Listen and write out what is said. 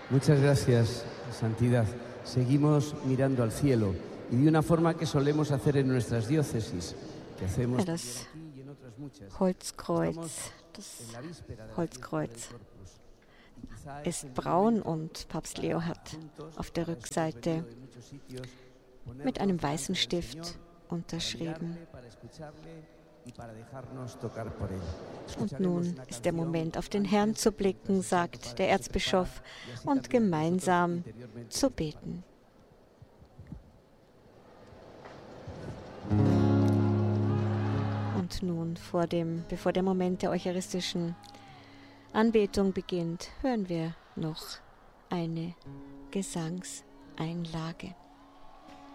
Muchas gracias, Santidad. Seguimos mirando al cielo y de una forma que solemos hacer en nuestras diócesis, que hacemos Das Holzkreuz, ist braun und Papst Leo hat auf der Rückseite mit einem weißen Stift unterschrieben. Und nun ist der Moment, auf den Herrn zu blicken, sagt der Erzbischof, und gemeinsam zu beten. Und nun, bevor der Moment der eucharistischen Anbetung beginnt, hören wir noch eine Gesangseinlage.